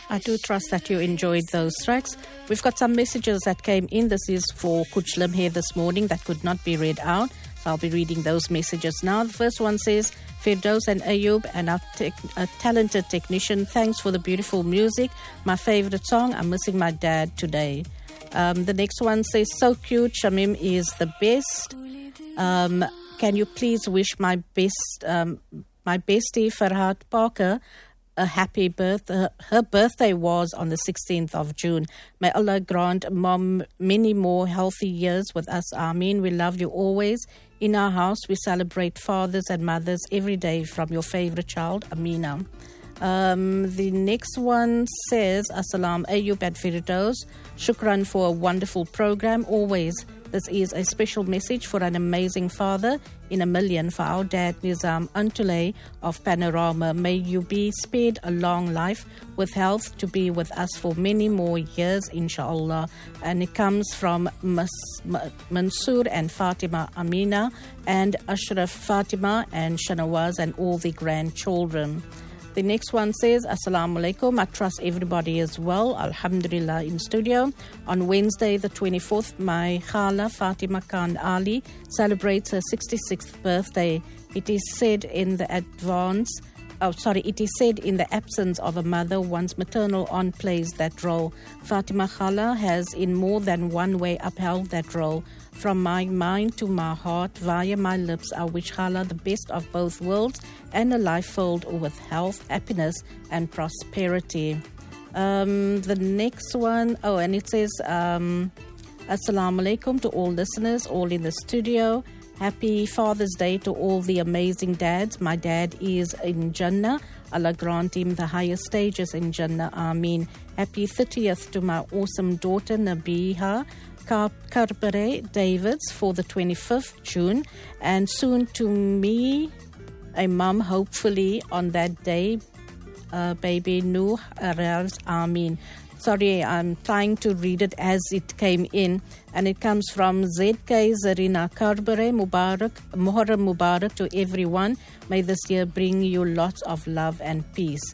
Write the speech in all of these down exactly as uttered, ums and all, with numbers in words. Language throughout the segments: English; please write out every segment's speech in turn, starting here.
I do trust that you enjoyed those tracks. We've got some messages that came in. This is for Kuchlim here this morning that could not be read out. So I'll be reading those messages now. The first one says, Firdaus and Ayub and our, tech, our talented technician, thanks for the beautiful music. My favorite song, I'm missing my dad today. Um, the next one says, so cute, Shamim is the best. Um, can you please wish my best, um, my bestie Farhad Parker a happy birthday. Her birthday was on the sixteenth of June. May Allah grant Mom many more healthy years with us. Ameen. We love you always. In our house, we celebrate fathers and mothers every day from your favorite child, Amina. Um, the next one says, Assalam Ayub and Firdaus. Shukran for a wonderful program. Always. This is a special message for an amazing father in a million for our dad, Nizam Antule of Panorama. May you be spared a long life with health to be with us for many more years, inshallah. And it comes from Mas- Mansoor and Fatima Amina and Ashraf Fatima and Shanawaz and all the grandchildren. The next one says, Assalamu alaikum. I trust everybody is well. Alhamdulillah in studio. On Wednesday, the twenty-fourth, my Khala Fatima Khan Ali celebrates her sixty-sixth birthday. It is said in the advance, oh sorry, it is said in the absence of a mother, one's maternal aunt plays that role. Fatima Khala has in more than one way upheld that role. From my mind to my heart, via my lips, I wish Khala the best of both worlds and a life filled with health, happiness and prosperity. Um, the next one, oh, and it says, um, Assalamu alaikum to all listeners, all in the studio. Happy Father's Day to all the amazing dads. My dad is in Jannah. Allah grant him the highest stages in Jannah. Ameen. Happy thirtieth to my awesome daughter, Nabiha Karbere Davids for the twenty-fifth June. And soon to me, a mum, hopefully on that day, uh, baby Nuh Araz. Ameen. Sorry, I'm trying to read it as it came in. And it comes from Z K Zarina Karbere Mubarak, Muharram Mubarak to everyone. May this year bring you lots of love and peace.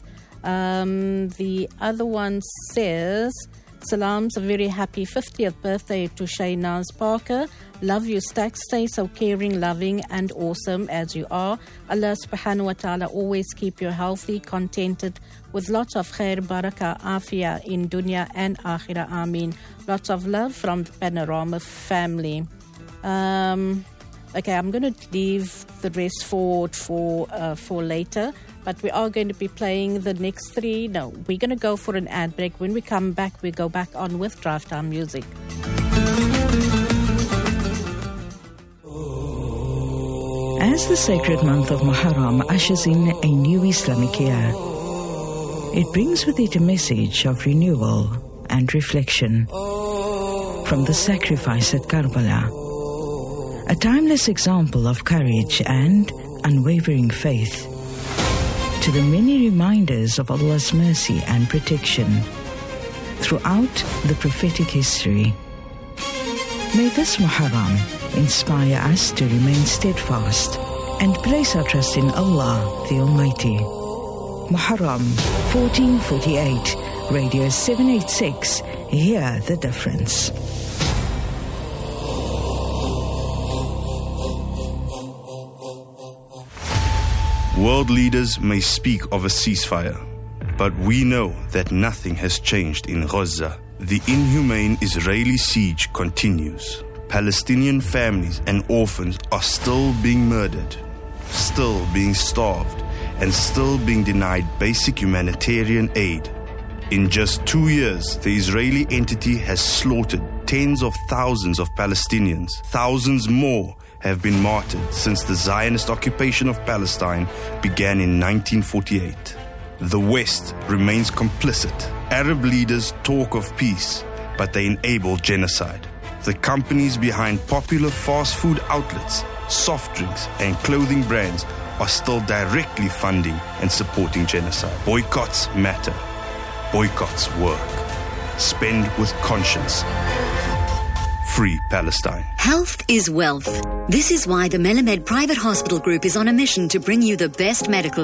Um, the other one says, Salams, a very happy fiftieth birthday to Shaynaz Parker. Love you, Stack. Stay so caring, loving and awesome as you are. Allah subhanahu wa ta'ala always keep you healthy, contented, with lots of khair, barakah, afia in dunya and akhirah. Ameen. Lots of love from the Panorama family. Um, okay, I'm going to leave the rest for, for, uh, for later. But we are going to be playing the next three. No, we're going to go for an ad break. When we come back, we go back on with Drive Time Music. As the sacred month of Muharram ushers in a new Islamic year, it brings with it a message of renewal and reflection from the sacrifice at Karbala, a timeless example of courage and unwavering faith, to the many reminders of Allah's mercy and protection throughout the prophetic history. May this Muharram inspire us to remain steadfast and place our trust in Allah the Almighty. Muharram fourteen forty-eight, Radio seven eighty-six, hear the difference. World leaders may speak of a ceasefire, but we know that nothing has changed in Gaza. The inhumane Israeli siege continues. Palestinian families and orphans are still being murdered, still being starved, and still being denied basic humanitarian aid. In just two years, the Israeli entity has slaughtered tens of thousands of Palestinians. Thousands more have been martyred since the Zionist occupation of Palestine began in nineteen forty-eight. The West remains complicit. Arab leaders talk of peace, but they enable genocide. The companies behind popular fast food outlets, soft drinks, and clothing brands are still directly funding and supporting genocide. Boycotts matter. Boycotts work. Spend with conscience. Free Palestine. Health is wealth. This is why the Melamed Private Hospital Group is on a mission to bring you the best medical care.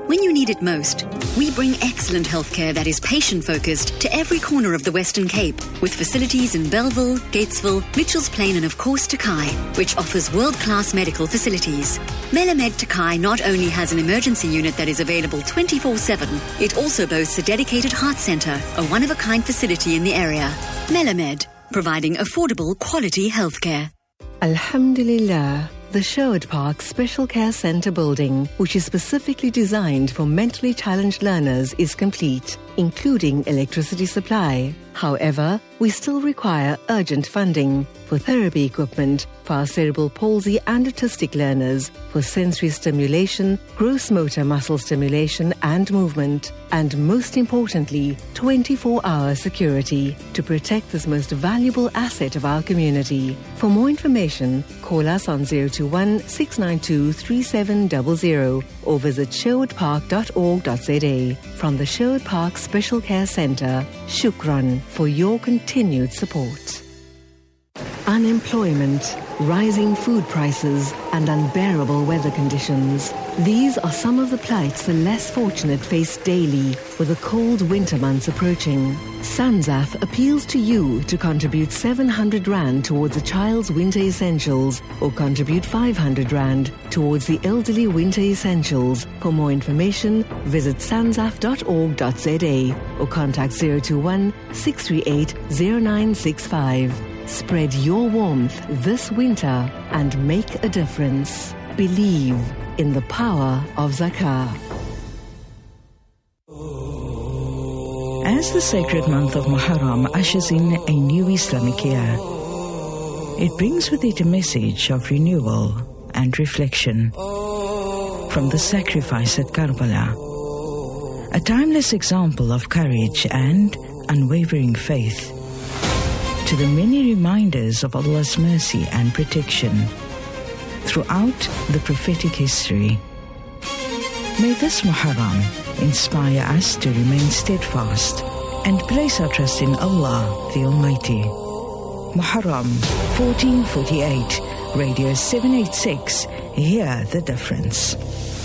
When you need it most, we bring excellent healthcare that is patient-focused to every corner of the Western Cape, with facilities in Bellville, Gatesville, Mitchells Plain and of course Takai, which offers world-class medical facilities. Melamed Takai not only has an emergency unit that is available twenty-four seven, it also boasts a dedicated heart centre, a one-of-a-kind facility in the area. Melamed, providing affordable, quality healthcare. Alhamdulillah. The Sherwood Park Special Care Centre building, which is specifically designed for mentally challenged learners, is complete, including electricity supply. However, we still require urgent funding for therapy equipment for our cerebral palsy and autistic learners, for sensory stimulation, gross motor muscle stimulation and movement, and most importantly, twenty-four hour security to protect this most valuable asset of our community. For more information, call us on zero two one, six nine two, three seven zero zero or visit sherwood park dot org dot z a. From the Sherwood Park Special Care Centre, Shukran for your continued support. Unemployment, rising food prices and unbearable weather conditions. These are some of the plights the less fortunate face daily with the cold winter months approaching. Sanzaf appeals to you to contribute seven hundred rand towards a child's winter essentials or contribute five hundred rand towards the elderly winter essentials. For more information, visit sanzaf dot org dot z a or contact zero two one, six three eight, zero nine six five. Spread your warmth this winter and make a difference. Believe in the power of Zakah. As the sacred month of Muharram ushers in a new Islamic year, it brings with it a message of renewal and reflection. From the sacrifice at Karbala, a timeless example of courage and unwavering faith, to the many reminders of Allah's mercy and protection throughout the prophetic history. May this Muharram inspire us to remain steadfast and place our trust in Allah the Almighty. Muharram fourteen forty-eight, Radio seven eighty-six, hear the difference.